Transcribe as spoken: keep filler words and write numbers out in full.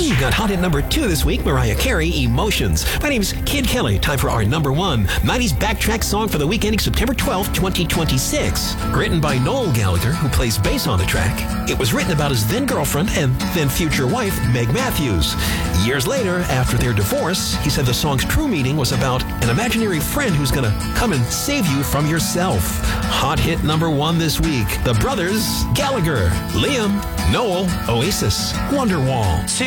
We got hot hit number two this week, Mariah Carey, Emotions. My name's Kid Kelly. Time for our number one nineties backtrack song for the week ending September twelfth, twenty twenty-six. Written by Noel Gallagher, who plays bass on the track. It was written about his then girlfriend and then future wife, Meg Matthews. Years later, after their divorce, he said the song's true meaning was about an imaginary friend who's gonna come and save you from yourself. Hot hit number one this week. The Brothers Gallagher. Liam, Noel, Oasis, Wonderwall.